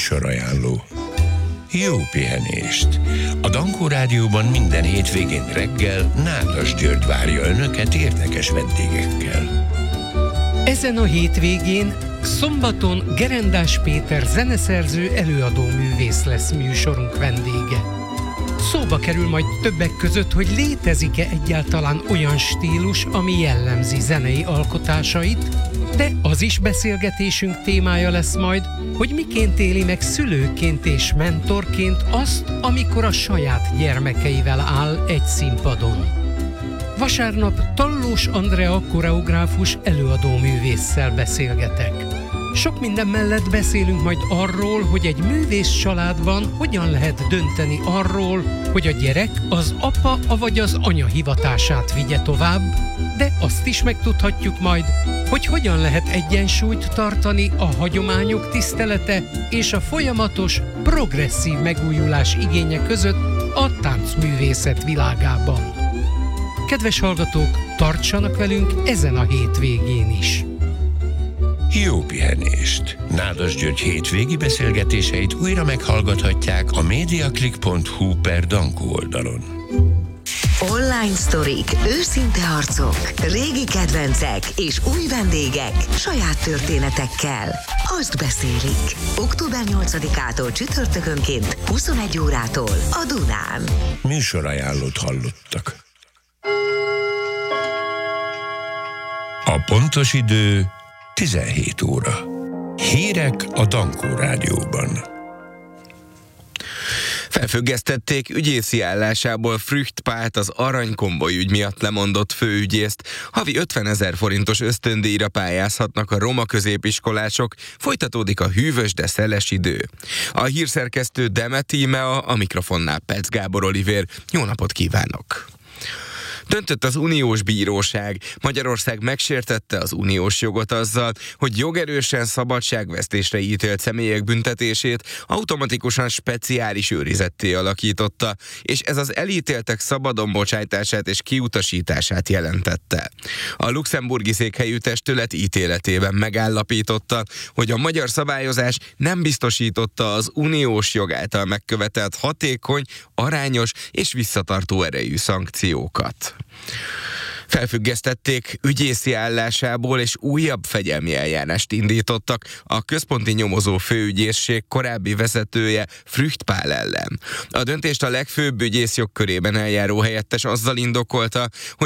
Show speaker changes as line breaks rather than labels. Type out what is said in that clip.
Műsorajánló. Jó pihenést! A Dankó Rádióban minden hétvégén reggel Nádas György várja Önöket érdekes vendégekkel.
Ezen a hétvégén szombaton Gerendás Péter zeneszerző előadó művész lesz műsorunk vendége. Szóba kerül majd többek között, hogy létezik-e egyáltalán olyan stílus, ami jellemzi zenei alkotásait, de az is beszélgetésünk témája lesz majd, hogy miként éli meg szülőként és mentorként azt, amikor a saját gyermekeivel áll egy színpadon. Vasárnap Tallós Andrea koreográfus előadó művésszel beszélgetek. Sok minden mellett beszélünk majd arról, hogy egy művész családban hogyan lehet dönteni arról, hogy a gyerek az apa vagy az anya hivatását vigye tovább, de azt is megtudhatjuk majd, hogy hogyan lehet egyensúlyt tartani a hagyományok tisztelete és a folyamatos, progresszív megújulás igénye között a táncművészet világában. Kedves hallgatók, tartsanak velünk ezen a hétvégén is!
Jó pihenést! Nádas György hétvégi beszélgetéseit újra meghallgathatják a mediaclick.hu/Dankó oldalon.
Online sztorik, őszinte arcok, régi kedvencek és új vendégek saját történetekkel. Azt beszélik. Október 8-ától csütörtökönként 21 órától a Dunán.
Műsorajánlót hallottak. A pontos idő 17 óra. Hírek a Dankó Rádióban.
Felfüggesztették ügyészi állásából Frücht Pált, az Aranykomboly ügy miatt lemondott főügyészt. Havi 50 000 forintos ösztöndíjra pályázhatnak a roma középiskolások, folytatódik a hűvös, de szeles idő. A hírszerkesztő Demet Tímea, a mikrofonnál Pec Gábor Olivér. Jó napot kívánok! Döntött az uniós bíróság. Magyarország megsértette az uniós jogot azzal, hogy jogerősen szabadságvesztésre ítélt személyek büntetését automatikusan speciális őrizetté alakította, és ez az elítéltek szabadon bocsájtását és kiutasítását jelentette. A luxemburgi székhelyű testület ítéletében megállapította, hogy a magyar szabályozás nem biztosította az uniós jog által megkövetelt hatékony, arányos és visszatartó erejű szankciókat. Felfüggesztették ügyészi állásából, és újabb fegyelmi eljárást indítottak a központi nyomozó főügyészség korábbi vezetője Frücht Pál ellen. A döntést a legfőbb ügyész jogkörében eljáró helyettes azzal indokolta, hogy